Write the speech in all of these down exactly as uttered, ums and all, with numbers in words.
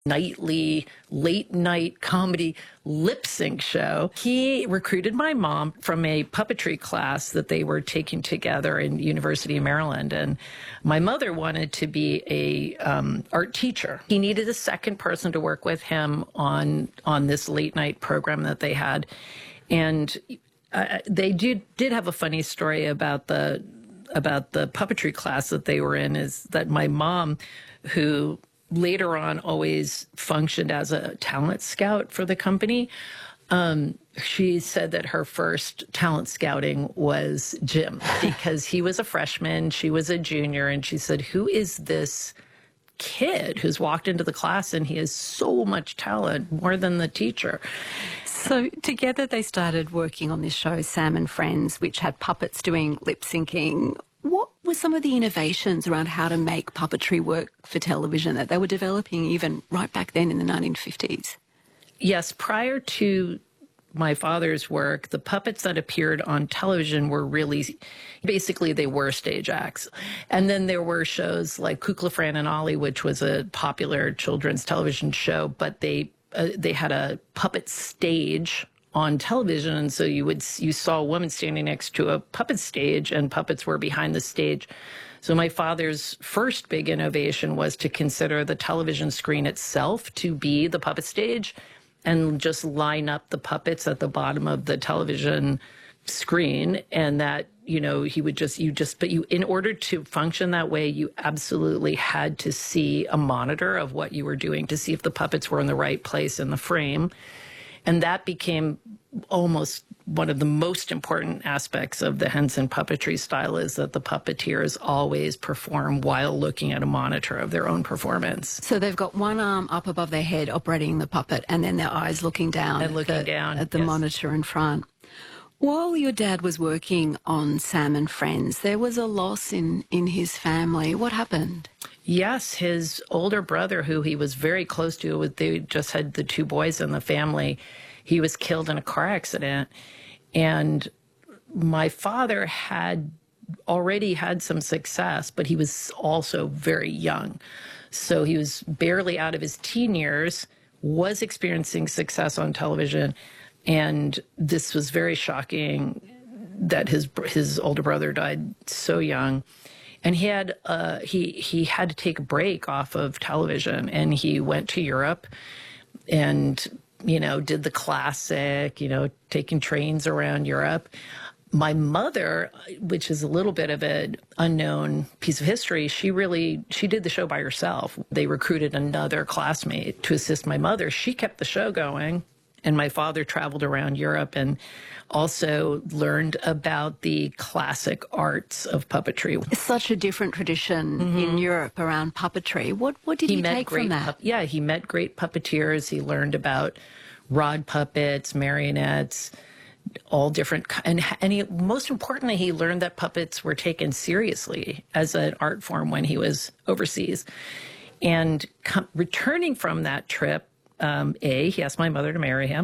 nightly, late night comedy lip sync show. He recruited my mom from a puppetry class that they were taking together in University of Maryland. And my mother wanted to be a um, art teacher. He needed a second person to work with him on, on this late night program that they had. And uh, they did, did have a funny story about the, about the puppetry class that they were in, is that my mom, who later on always functioned as a talent scout for the company, um, she said that her first talent scouting was Jim, because he was a freshman, she was a junior, and she said, who is this kid who's walked into the class and he has so much talent, more than the teacher? So together they started working on this show, Sam and Friends, which had puppets doing lip syncing. What were some of the innovations around how to make puppetry work for television that they were developing even right back then in the nineteen fifties? Yes, prior to my father's work, the puppets that appeared on television were really, basically they were stage acts. And then there were shows like Kukla, Fran and Ollie, which was a popular children's television show, but they uh, they had a puppet stage on television, and so you would you saw a woman standing next to a puppet stage, and puppets were behind the stage. So my father's first big innovation was to consider the television screen itself to be the puppet stage, and just line up the puppets at the bottom of the television screen, and that, you know, he would just you just but you in order to function that way, you absolutely had to see a monitor of what you were doing to see if the puppets were in the right place in the frame. And that became almost one of the most important aspects of the Henson puppetry style, is that the puppeteers always perform while looking at a monitor of their own performance. So they've got one arm up above their head operating the puppet, and then their eyes looking down, and looking at the, down at the yes. monitor in front. While your dad was working on Sam and Friends, there was a loss in, in his family. What happened? Yes, his older brother, who he was very close to, they just had the two boys in the family, he was killed in a car accident. And my father had already had some success, but he was also very young. So he was barely out of his teen years, was experiencing success on television, and this was very shocking that his his older brother died so young. And he had uh, he he had to take a break off of television, and he went to Europe, and you know did the classic, you know, taking trains around Europe. My mother, which is a little bit of an unknown piece of history, she really she did the show by herself. They recruited another classmate to assist my mother. She kept the show going, and my father traveled around Europe and also learned about the classic arts of puppetry. It's such a different tradition mm-hmm. in Europe around puppetry. What what did he, he take from that? Yeah, he met great puppeteers. He learned about rod puppets, marionettes, all different, and, and he, most importantly, he learned that puppets were taken seriously as an art form when he was overseas. And com- returning from that trip, um, A, he asked my mother to marry him.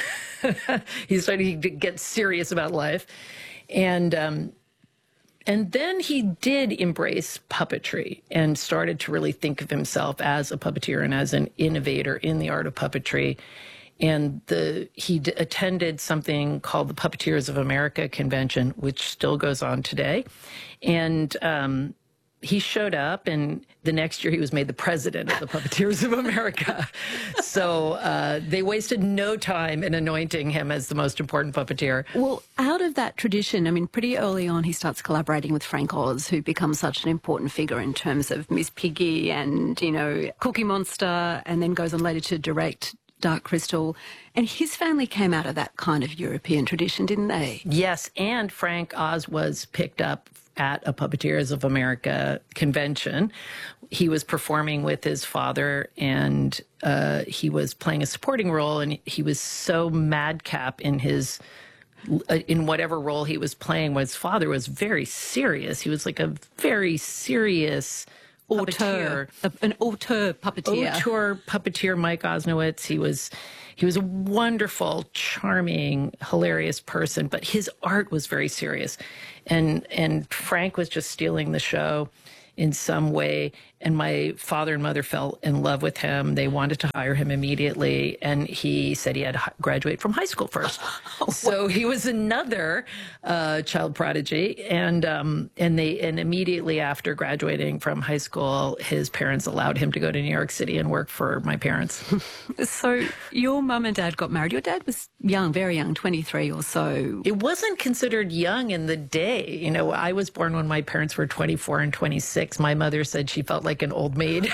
He started to get serious about life. And, um, and then he did embrace puppetry and started to really think of himself as a puppeteer and as an innovator in the art of puppetry. And the, he d- attended something called the Puppeteers of America convention, which still goes on today. And um, he showed up, and the next year he was made the president of the Puppeteers of America. So uh, they wasted no time in anointing him as the most important puppeteer. Well, out of that tradition, I mean, pretty early on he starts collaborating with Frank Oz, who becomes such an important figure in terms of Miss Piggy and, you know, Cookie Monster, and then goes on later to direct Dark Crystal. And his family came out of that kind of European tradition, didn't they? Yes, and Frank Oz was picked up at a Puppeteers of America convention. He was performing with his father, and uh, he was playing a supporting role, and he was so madcap in his in whatever role he was playing. His father was very serious. He was like a very serious auteur, an auteur puppeteer. Auteur puppeteer, Mike Osnowitz. He was, he was a wonderful, charming, hilarious person, but his art was very serious. And, and Frank was just stealing the show in some way. and my father and mother fell in love with him. They wanted to hire him immediately, and he said he had to graduate from high school first. So he was another uh, child prodigy, and um, and they and immediately after graduating from high school, his parents allowed him to go to New York City and work for my parents. So your mum and dad got married. Your dad was young, very young, twenty-three or so. It wasn't considered young in the day. You know, I was born when my parents were twenty-four and twenty-six. My mother said she felt like an old maid.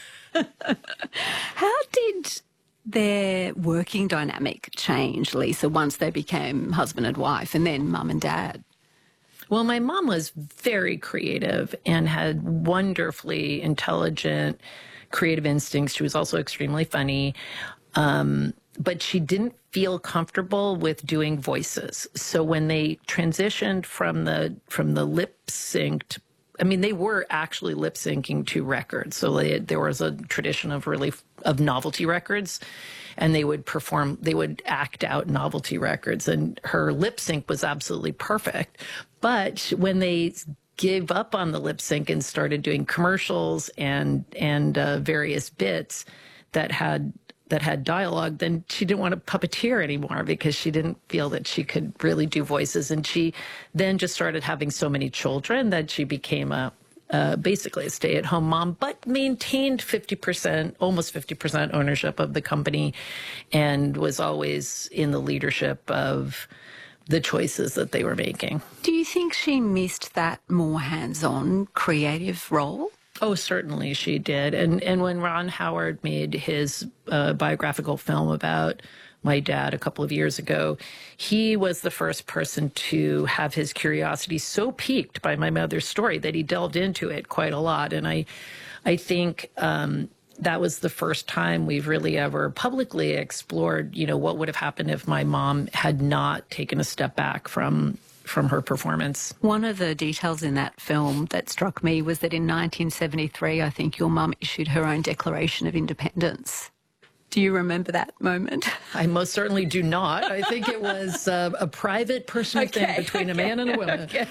How did their working dynamic change, Lisa, once they became husband and wife and then mum and dad? Well, my mom was very creative and had wonderfully intelligent, creative instincts. She was also extremely funny. Um, but she didn't feel comfortable with doing voices. So when they transitioned from the from the lip synced, I mean, they were actually lip syncing to records. So they, there was a tradition of really of novelty records, and they would perform, they would act out novelty records, and her lip sync was absolutely perfect. But when they gave up on the lip sync and started doing commercials and and uh, various bits that had that had dialogue, then she didn't want to puppeteer anymore because she didn't feel that she could really do voices. And she then just started having so many children that she became a uh, basically a stay-at-home mom, but maintained fifty percent, almost fifty percent ownership of the company, and was always in the leadership of the choices that they were making. Do you think she missed that more hands-on creative role? Oh, certainly she did. And and when Ron Howard made his uh, biographical film about my dad a couple of years ago, he was the first person to have his curiosity so piqued by my mother's story that he delved into it quite a lot. And I, I think um, that was the first time we've really ever publicly explored, you know, what would have happened if my mom had not taken a step back from from her performance. One of the details in that film that struck me was that in nineteen seventy-three, I think your mum issued her own Declaration of Independence. Do you remember that moment? I most certainly do not. I think it was uh, a private personal okay, thing between okay, a man and a woman. Okay.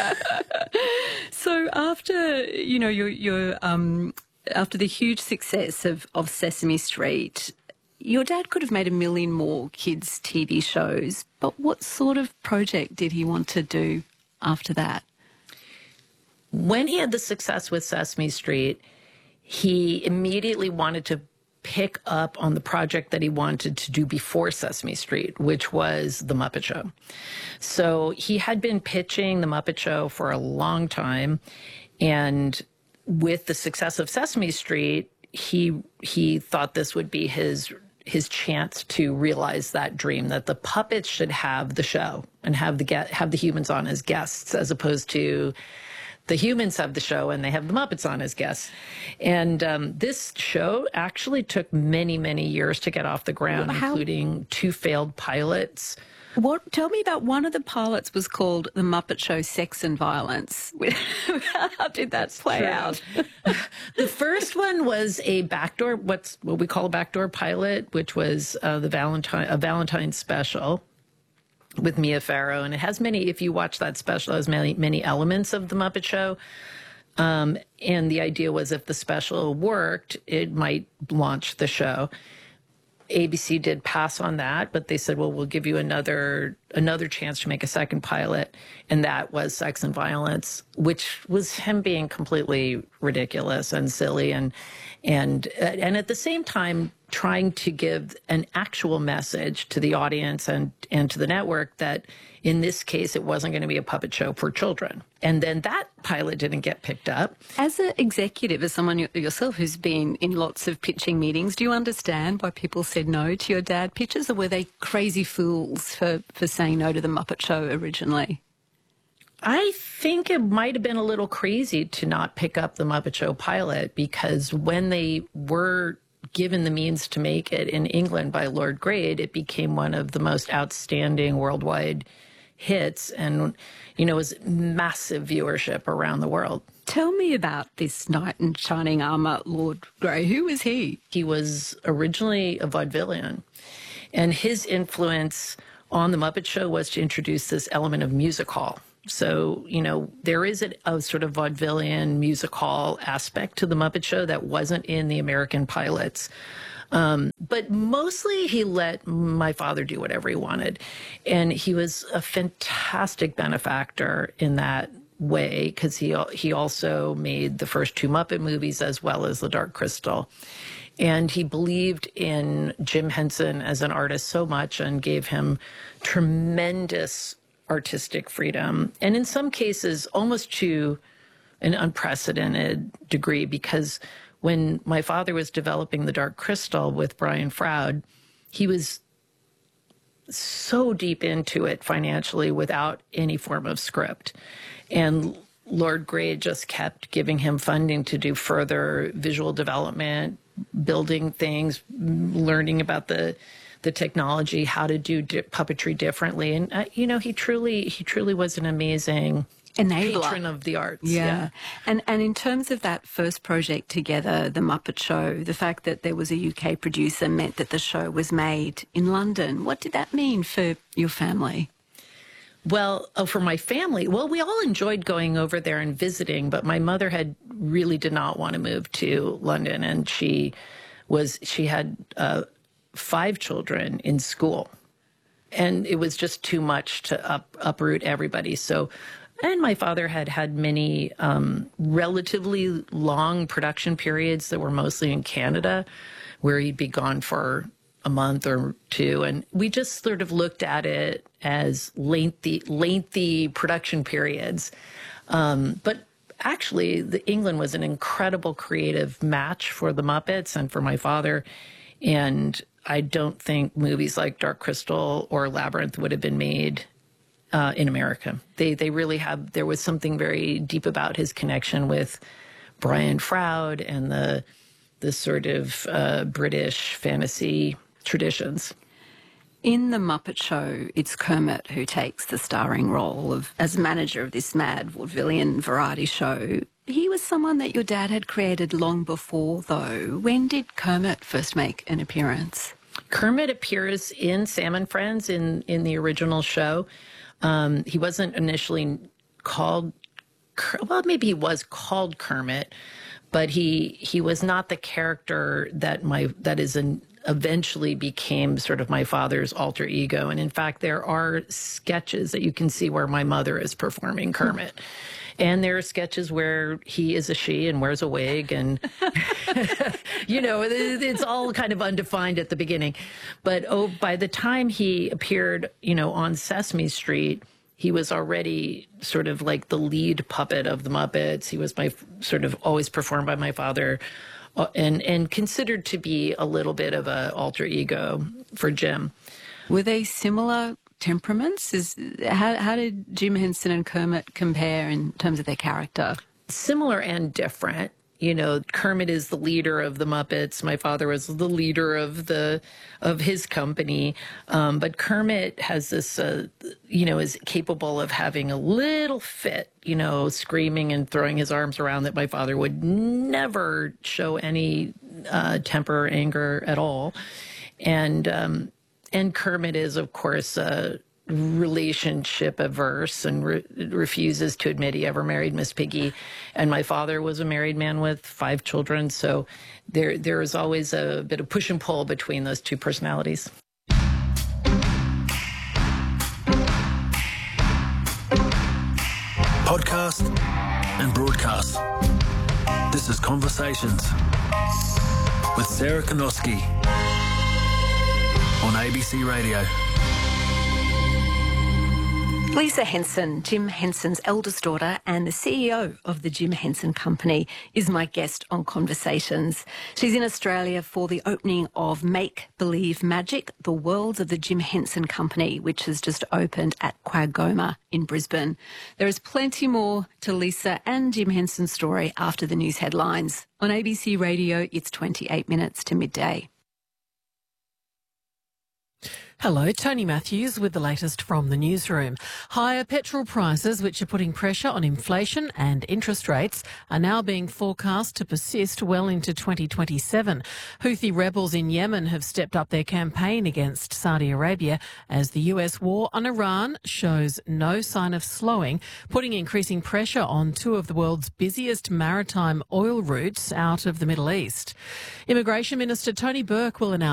So after, you know, your, your, um, after the huge success of, of Sesame Street, your dad could have made a million more kids' T V shows, but what sort of project did he want to do after that? When he had the success with Sesame Street, he immediately wanted to pick up on the project that he wanted to do before Sesame Street, which was The Muppet Show. So he had been pitching The Muppet Show for a long time, and with the success of Sesame Street, he he thought this would be his his chance to realize that dream, that the puppets should have the show and have the get have the humans on as guests, as opposed to the humans have the show and they have the Muppets on as guests. And um, this show actually took many, many years to get off the ground, How? including two failed pilots. What? Tell me about one of the pilots was called The Muppet Show Sex and Violence. How did that play True. out? The first one was a backdoor, what's what we call a backdoor pilot, which was uh, the Valentine, a Valentine's special with Mia Farrow. And it has many, if you watch that special, it has many, many elements of The Muppet Show. Um, and the idea was if the special worked, it might launch the show. A B C did pass on that, but they said, well, we'll give you another another chance to make a second pilot. And that was Sex and Violence, which was him being completely ridiculous and silly and and and at the same time trying to give an actual message to the audience and, and to the network that in this case, it wasn't going to be a puppet show for children. And then that pilot didn't get picked up. As an executive, as someone yourself who's been in lots of pitching meetings, do you understand why people said no to your dad pitches, or were they crazy fools for, for saying no to the Muppet Show originally? I think it might have been a little crazy to not pick up the Muppet Show pilot, because when they were given the means to make it in England by Lord Grade, it became one of the most outstanding worldwide hits and, you know, was massive viewership around the world. Tell me about this knight in shining armor, Lord Grey. Who was he? He was originally a vaudevillian, and his influence on The Muppet Show was to introduce this element of music hall So, you know, there is a, a sort of vaudevillian music hall aspect to The Muppet Show that wasn't in the American pilots. Um, but mostly he let my father do whatever he wanted. And he was a fantastic benefactor in that way, because he, he also made the first two Muppet movies as well as The Dark Crystal. And he believed in Jim Henson as an artist so much and gave him tremendous artistic freedom. And in some cases, almost to an unprecedented degree, because when my father was developing The Dark Crystal with Brian Froud, he was so deep into it financially without any form of script. And Lord Grey just kept giving him funding to do further visual development, building things, learning about the the technology, how to do di- puppetry differently. And, uh, you know, he truly, he truly was an amazing enabler. Patron of the arts. Yeah. yeah. And and in terms of that first project together, The Muppet Show, the fact that there was a U K producer meant that the show was made in London. What did that mean for your family? Well, oh, for my family, well, we all enjoyed going over there and visiting, but my mother had really did not want to move to London, and she was she had uh, five children in school, and it was just too much to up, uproot everybody. So, and my father had had many um, relatively long production periods that were mostly in Canada, where he'd be gone for a month or two, and we just sort of looked at it as lengthy, lengthy production periods. Um, but actually, the England was an incredible creative match for the Muppets and for my father. And I don't think movies like Dark Crystal or Labyrinth would have been made uh, in America. They they really have. There was something very deep about his connection with Brian Froud and the the sort of uh, British fantasy traditions. In The Muppet Show, it's Kermit who takes the starring role of as manager of this mad vaudevillian variety show. He was someone that your dad had created long before, though. When did Kermit first make an appearance? Kermit appears in Sam and Friends in, in the original show. Um, he wasn't initially called, well, maybe he was called Kermit, but he he was not the character that my that is an eventually became sort of my father's alter ego. And in fact, there are sketches that you can see where my mother is performing Kermit. And there are sketches where he is a she and wears a wig. And, you know, it's all kind of undefined at the beginning. But oh, by the time he appeared, you know, on Sesame Street, he was already sort of like the lead puppet of the Muppets. He was my sort of always performed by my father. Uh, and and considered to be a little bit of a alter ego for Jim. Were they similar temperaments? Is how how did Jim Henson and Kermit compare in terms of their character? Similar and different. You know, Kermit is the leader of the Muppets. My father was the leader of the of his company. Um, but Kermit has this, uh, you know, is capable of having a little fit, you know, screaming and throwing his arms around that my father would never show any uh, temper or anger at all. And um, and Kermit is, of course, uh, relationship averse and re- refuses to admit he ever married Miss Piggy. And my father was a married man with five children, so there there is always a bit of push and pull between those two personalities. Podcast and broadcast. This is Conversations with Sarah Konoski on A B C Radio. Lisa Henson, Jim Henson's eldest daughter and the C E O of the Jim Henson Company, is my guest on Conversations. She's in Australia for the opening of Make Believe Magic, The Worlds of the Jim Henson Company, which has just opened at Quagoma in Brisbane. There is plenty more to Lisa and Jim Henson's story after the news headlines. On A B C Radio, it's twenty-eight minutes to midday. Hello, Tony Matthews with the latest from the newsroom. Higher petrol prices, which are putting pressure on inflation and interest rates, are now being forecast to persist well into twenty twenty-seven. Houthi rebels in Yemen have stepped up their campaign against Saudi Arabia as the U S war on Iran shows no sign of slowing, putting increasing pressure on two of the world's busiest maritime oil routes out of the Middle East. Immigration Minister Tony Burke will announce